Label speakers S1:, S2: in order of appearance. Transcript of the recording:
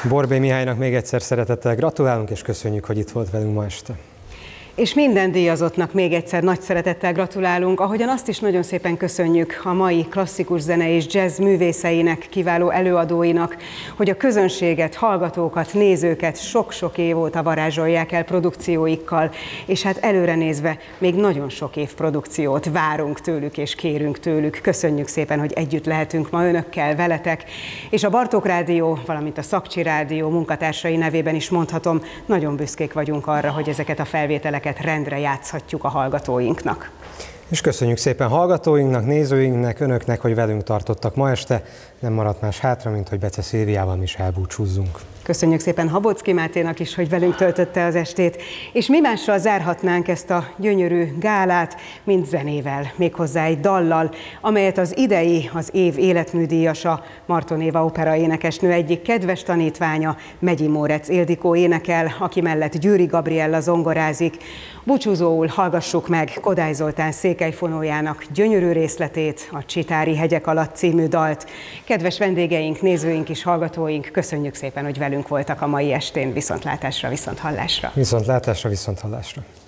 S1: Borbély Mihálynak még egyszer szeretettel gratulálunk, és köszönjük, hogy itt volt velünk ma este.
S2: És minden díjazottnak még egyszer nagy szeretettel gratulálunk, ahogyan azt is nagyon szépen köszönjük a mai klasszikus zene és jazz művészeinek, kiváló előadóinak, hogy a közönséget, hallgatókat, nézőket sok-sok év óta varázsolják el produkcióikkal, és hát előre nézve még nagyon sok év produkciót várunk tőlük és kérünk tőlük. Köszönjük szépen, hogy együtt lehetünk ma önökkel, veletek, és a Bartók Rádió, valamint a Szakcsi Rádió munkatársai nevében is mondhatom, nagyon büszkék vagyunk arra, hogy ezeket a felvételeket rendre játszhatjuk a hallgatóinknak.
S1: És köszönjük szépen hallgatóinknak, nézőinknek, önöknek, hogy velünk tartottak ma este. Nem maradt más hátra, mint hogy Bece Szilviával is elbúcsúzzunk.
S2: Köszönjük szépen Habocki Máténak is, hogy velünk töltötte az estét, és mi mással zárhatnánk ezt a gyönyörű gálát, mint zenével, méghozzá egy dallal, amelyet az idei, az év életműdíjasa, Marton Éva operaénekesnő egyik kedves tanítványa, Megyi Mórec Ildikó énekel, aki mellett Győri Gabriella zongorázik. Búcsúzóul hallgassuk meg Kodály Zoltán székelyfonójának gyönyörű részletét, a Csitári hegyek alatt című dalt. Kedves vendégeink, nézőink és hallgatóink, köszönjük szépen, hogy velünk voltak a mai estén. Viszontlátásra, viszonthallásra.
S1: Viszontlátásra, viszonthallásra.